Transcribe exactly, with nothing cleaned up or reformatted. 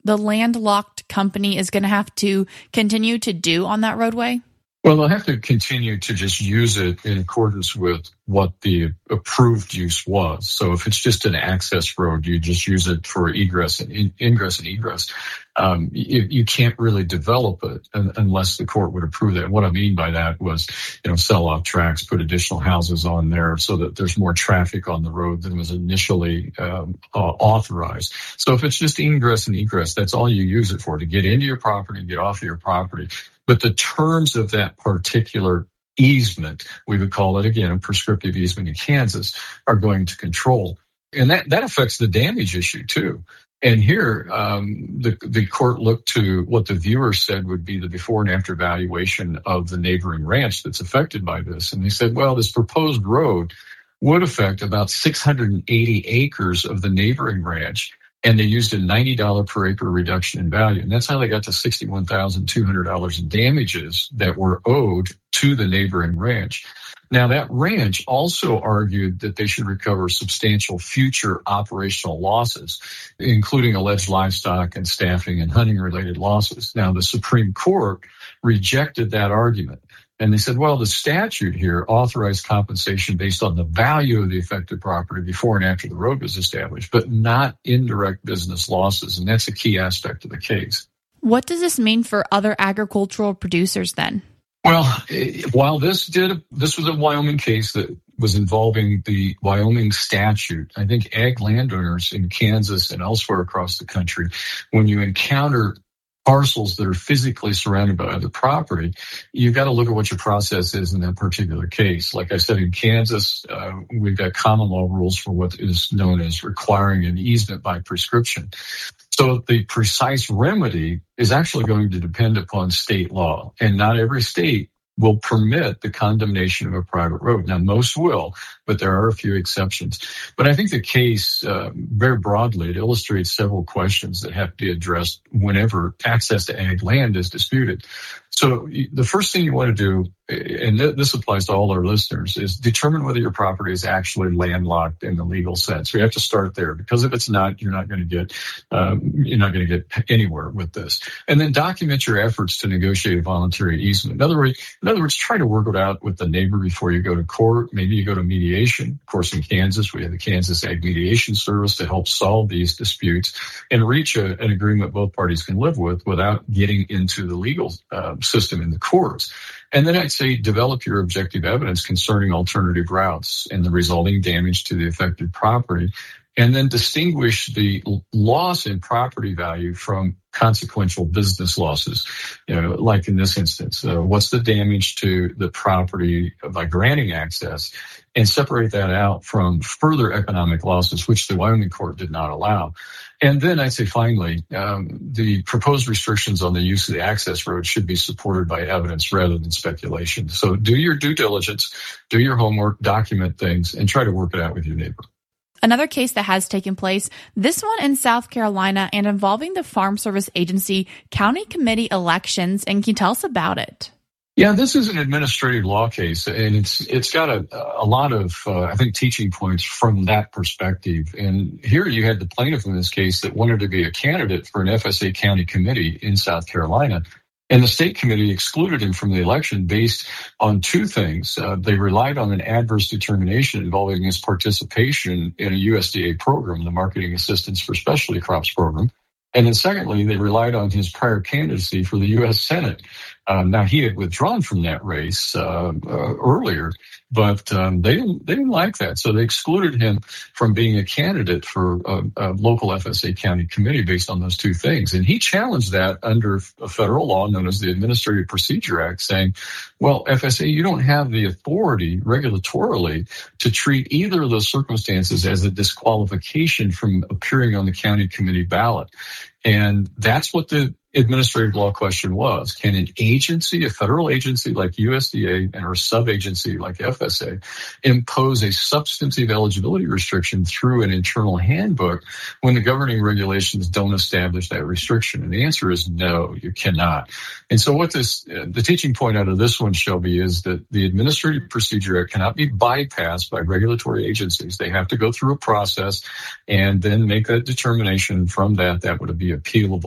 the landlocked company is going to have to continue to do on that roadway? Well, they'll have to continue to just use it in accordance with what the approved use was. So if it's just an access road, you just use it for egress and in, ingress and egress. Um, you, you can't really develop it unless the court would approve that. What I mean by that was, you know, sell off tracks, put additional houses on there so that there's more traffic on the road than was initially um, uh, authorized. So if it's just ingress and egress, that's all you use it for, to get into your property and get off of your property. But the terms of that particular easement, we would call it, again, a prescriptive easement in Kansas, are going to control. And that, that affects the damage issue, too. And here, um, the, the court looked to what the viewer said would be the before and after valuation of the neighboring ranch that's affected by this. And they said, well, this proposed road would affect about six hundred eighty acres of the neighboring ranch. And they used a ninety dollars per acre reduction in value. And that's how they got to sixty-one thousand two hundred dollars in damages that were owed to the neighboring ranch. Now, that ranch also argued that they should recover substantial future operational losses, including alleged livestock and staffing and hunting-related losses. Now, the Supreme Court rejected that argument. And they said, well, the statute here authorized compensation based on the value of the affected property before and after the road was established, but not indirect business losses. And that's a key aspect of the case. What does this mean for other agricultural producers then? Well, while this did, this was a Wyoming case that was involving the Wyoming statute. I think ag landowners in Kansas and elsewhere across the country, when you encounter parcels that are physically surrounded by other property, you've got to look at what your process is in that particular case. Like I said, in Kansas, uh, we've got common law rules for what is known as requiring an easement by prescription. So the precise remedy is actually going to depend upon state law, and not every state will permit the condemnation of a private road. Now, most will, but there are a few exceptions. But I think the case, uh, very broadly, it illustrates several questions that have to be addressed whenever access to ag land is disputed. So the first thing you want to do, and this applies to all our listeners, is determine whether your property is actually landlocked in the legal sense. We have to start there, because if it's not, you're not going to get um, you're not going to get anywhere with this. And then document your efforts to negotiate a voluntary easement. In other words, in other words, try to work it out with the neighbor before you go to court. Maybe you go to mediation. Of course, in Kansas, we have the Kansas Ag Mediation Service to help solve these disputes and reach a, an agreement both parties can live with without getting into the legal uh, system in the courts. And then I'd say develop your objective evidence concerning alternative routes and the resulting damage to the affected property, and then distinguish the loss in property value from consequential business losses. You know, like in this instance, uh, what's the damage to the property by granting access, and separate that out from further economic losses, which the Wyoming court did not allow. And then I'd say finally, um, the proposed restrictions on the use of the access road should be supported by evidence rather than speculation. So do your due diligence, do your homework, document things, and try to work it out with your neighbor. Another case that has taken place, this one in South Carolina and involving the Farm Service Agency county committee elections. And can you tell us about it? Yeah, this is an administrative law case, and it's it's got a, a lot of, uh, I think, teaching points from that perspective. And here you had the plaintiff in this case that wanted to be a candidate for an F S A county committee in South Carolina. And the state committee excluded him from the election based on two things. Uh, they relied on an adverse determination involving his participation in a U S D A program, the Marketing Assistance for Specialty Crops program. And then secondly, they relied on his prior candidacy for the U S Senate. Um, now, he had withdrawn from that race uh, uh, earlier, but um, they didn't they didn't like that. So they excluded him from being a candidate for a, a local F S A county committee based on those two things. And he challenged that under a federal law known as the Administrative Procedure Act, saying, well, F S A, you don't have the authority regulatorily to treat either of those circumstances as a disqualification from appearing on the county committee ballot. And that's what the administrative law question was. Can an agency, a federal agency like U S D A and or sub-agency like F S A, impose a substantive eligibility restriction through an internal handbook when the governing regulations don't establish that restriction? And the answer is no, you cannot. And so what this, the teaching point out of this one, Shelby, is that the Administrative Procedure Act cannot be bypassed by regulatory agencies. They have to go through a process and then make that determination. From that, that would be appealable.